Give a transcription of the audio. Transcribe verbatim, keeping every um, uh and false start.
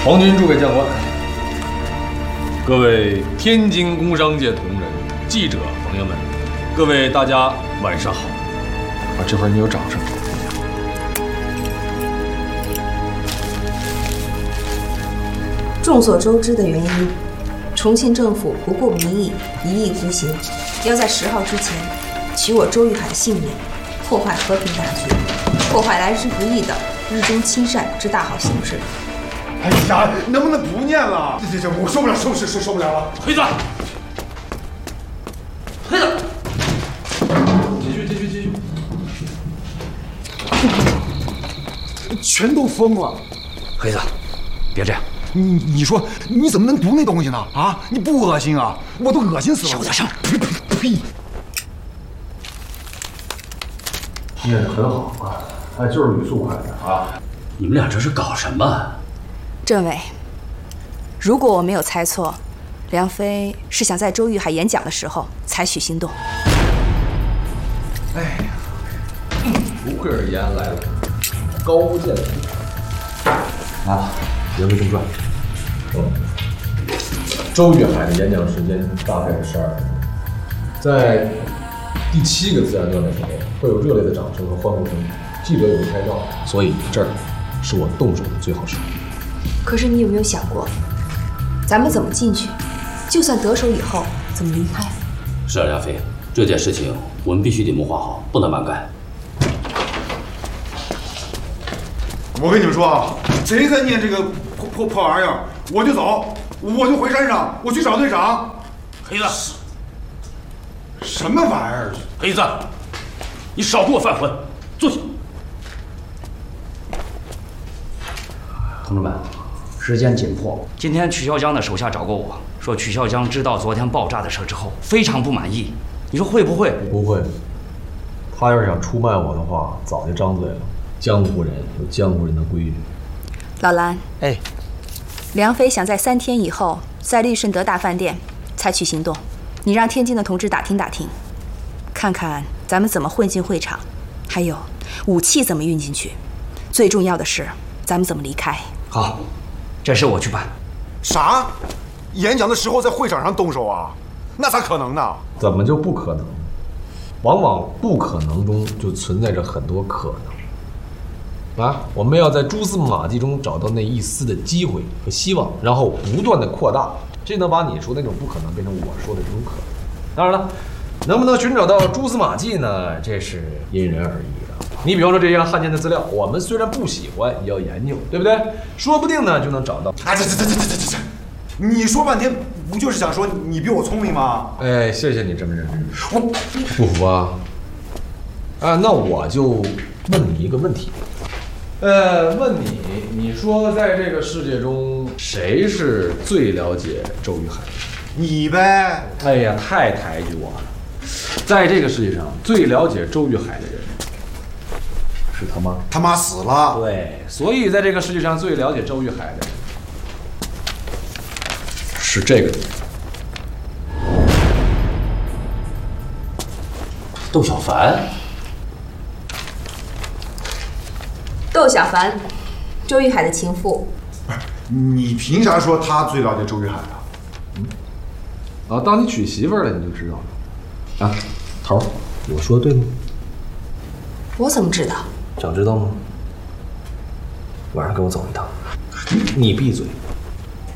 皇军诸位将官，各位天津工商界同仁、记者朋友们，各位大家晚上好。啊，这会儿你有掌声。 众所周知的原因，重庆政府不顾民意，一意孤行，要在十号之前取我周玉海的性命，破坏和平大局，破坏来之不易的日中亲善之大好形势。 哎呀，能不能不念了？这这这，我受不了，受受受受不了了！ 黑子，黑子，继续继续继续。 全都疯了！ 黑子，别这样。 你你说你怎么能读那东西呢？啊，你不恶心啊？我都恶心死了！ 小点声！ 呸呸呸！ 念得很好啊，哎，就是语速快点啊！ 你们俩这是搞什么？ 政委，如果我没有猜错，梁飞是想在周玉海演讲的时候采取行动。 哎呀，不愧是延安来了，高见闻。来吧，言归正传。嗯，周玉海的演讲时间大概是十二分钟，在第七个自然段的时候，会有热烈的掌声和欢呼声，记者也会拍照，所以这儿是我动手的最好时机。 可是你有没有想过，咱们怎么进去？就算得手以后，怎么离开？ 是啊，梁飞，这件事情我们必须得谋划好，不能蛮干。 我跟你们说啊，谁再念这个破破破玩意儿，我就走，我就回山上，我去找队长。 黑子， 什么玩意儿？ 黑子，你少给我犯浑，坐下。同志们，时间紧迫，今天曲孝江的手下找过我，说曲孝江知道昨天爆炸的事之后，非常不满意。你说会不会？ 不会。他要是想出卖我的话，早就张嘴了。江湖人有江湖人的规矩。 老蓝， 哎， 梁飞想在三天以后在利顺德大饭店采取行动，你让天津的同志打听打听，看看咱们怎么混进会场，还有武器怎么运进去，最重要的是咱们怎么离开。 好，这事我去办。 啥？演讲的时候在会场上动手啊？那咋可能呢？ 怎么就不可能？往往不可能中就存在着很多可能。啊，我们要在蛛丝马迹中找到那一丝的机会和希望，然后不断的扩大，这能把你说的那种不可能变成我说的这种可能。当然了，能不能寻找到蛛丝马迹呢？这是因人而异的。你比方说这些汉奸的资料，我们虽然不喜欢，也要研究，对不对？说不定呢就能找到。 哎，这这这这这这这，你说半天不就是想说你比我聪明吗？ 哎，谢谢你这么认真。我不服啊！啊，那我就问你一个问题。呃，问你，你说在这个世界中，谁是最了解周玉海的？ 你呗。 哎呀，太抬举我了。在这个世界上，最了解周玉海的人是他妈。 他妈死了。 对，所以在这个世界上最了解周玉海的人是这个人。 窦小凡。 窦小凡，周玉海的情妇。 你凭啥说他最了解周玉海啊？ 嗯，啊，当你娶媳妇儿了，你就知道了。啊，头儿，我说的对吗？ 我怎么知道？ 想知道吗？晚上跟我走一趟。你闭嘴，